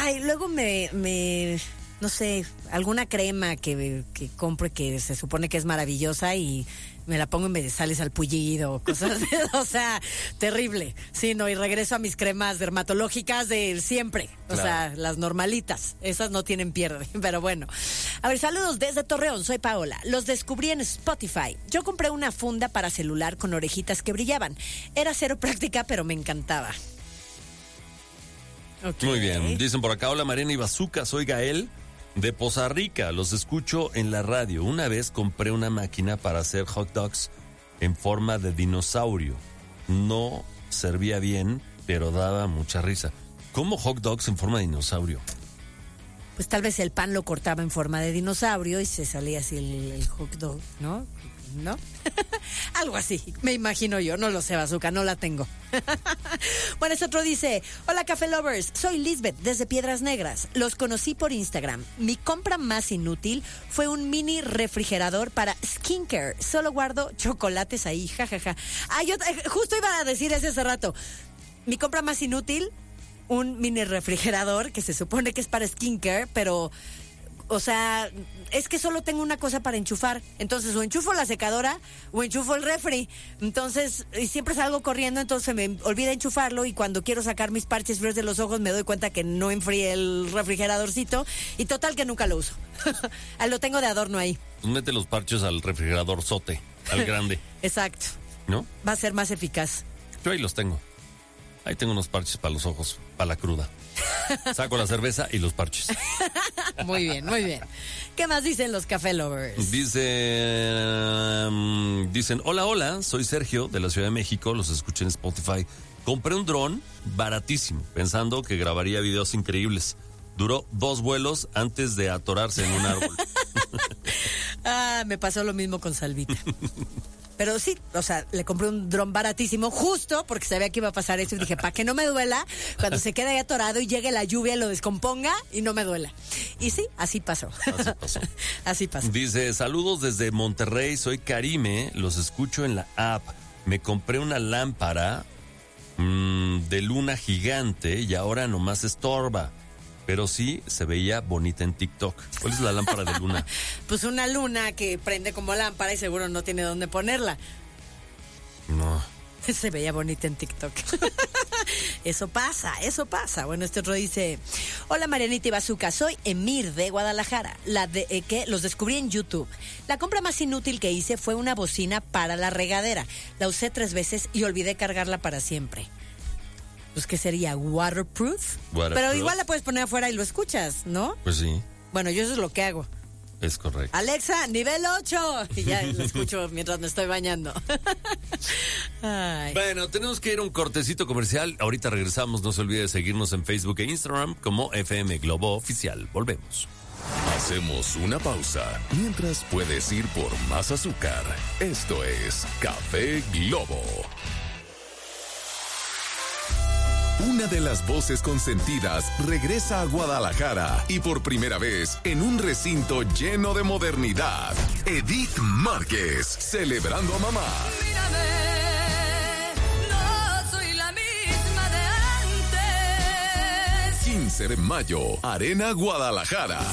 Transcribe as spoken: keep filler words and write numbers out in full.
Ay, luego me, me no sé, alguna crema que, que compre que se supone que es maravillosa y me la pongo y me sale salpullido, cosas de, o sea, terrible. Sí, no, y regreso a mis cremas dermatológicas de siempre, o claro. sea, las normalitas, esas no tienen pierde, pero bueno. A ver, saludos desde Torreón, soy Paola. Los descubrí en Spotify. Yo compré una funda para celular con orejitas que brillaban. Era cero práctica, pero me encantaba. Okay. Muy bien, dicen por acá, hola Mariana y Bazooka, soy Gael de Poza Rica, los escucho en la radio. Una vez compré una máquina para hacer hot dogs en forma de dinosaurio. No servía bien, pero daba mucha risa. ¿Cómo hot dogs en forma de dinosaurio? Pues tal vez el pan lo cortaba en forma de dinosaurio y se salía así el, el hot dog, ¿no? ¿No? Algo así, me imagino yo, no lo sé, Bazooka, no la tengo. Bueno, este otro dice, hola Café Lovers, soy Lisbeth desde Piedras Negras, los conocí por Instagram. Mi compra más inútil fue un mini refrigerador para skincare, solo guardo chocolates ahí, jajaja. Ah, yo justo iba a decir ese hace rato, mi compra más inútil, un mini refrigerador que se supone que es para skincare, pero... O sea, es que solo tengo una cosa para enchufar. Entonces, o enchufo la secadora o enchufo el refri. Entonces, y siempre salgo corriendo, entonces me olvida enchufarlo y cuando quiero sacar mis parches fríos de los ojos me doy cuenta que no enfríe el refrigeradorcito y total que nunca lo uso. Lo tengo de adorno ahí. Pues mete los parches al refrigerador sote, al grande. Exacto. ¿No? Va a ser más eficaz. Yo ahí los tengo. Ahí tengo unos parches para los ojos, para la cruda. Saco la cerveza y los parches. Muy bien, muy bien. ¿Qué más dicen los Café Lovers? Dice, um, dicen, hola, hola, soy Sergio de la Ciudad de México, los escuché en Spotify. Compré un dron baratísimo, pensando que grabaría videos increíbles. Duró dos vuelos antes de atorarse en un árbol. Ah, me pasó lo mismo con Salvita. Pero sí, o sea, le compré un dron baratísimo justo porque sabía que iba a pasar eso y dije, para que no me duela, cuando se quede ahí atorado y llegue la lluvia, lo descomponga y no me duela. Y sí, así pasó. Así pasó. Así pasó. Dice, saludos desde Monterrey, soy Karime, los escucho en la app. Me compré una lámpara mmm, de luna gigante y ahora nomás estorba. Pero sí se veía bonita en TikTok. ¿Cuál es la lámpara de luna? Pues una luna que prende como lámpara y seguro no tiene dónde ponerla. No. Se veía bonita en TikTok. Eso pasa, eso pasa. Bueno, este otro dice, hola Marianita y Bazooka, soy Emir de Guadalajara, la de eh, que los descubrí en YouTube. La compra más inútil que hice fue una bocina para la regadera. La usé tres veces y olvidé cargarla para siempre. Pues, ¿qué sería? ¿Waterproof? Waterproof. Pero igual la puedes poner afuera y lo escuchas, ¿no? Pues sí. Bueno, yo eso es lo que hago. Es correcto. Alexa, nivel ocho. Y ya lo escucho mientras me estoy bañando. Ay. Bueno, tenemos que ir a un cortecito comercial. Ahorita regresamos. No se olvide de seguirnos en Facebook e Instagram como F M Globo Oficial. Volvemos. Hacemos una pausa mientras puedes ir por más azúcar. Esto es Café Globo. Una de las voces consentidas regresa a Guadalajara y por primera vez en un recinto lleno de modernidad. Edith Márquez, celebrando a mamá. Mírame, no soy la misma de antes. quince de mayo, Arena Guadalajara.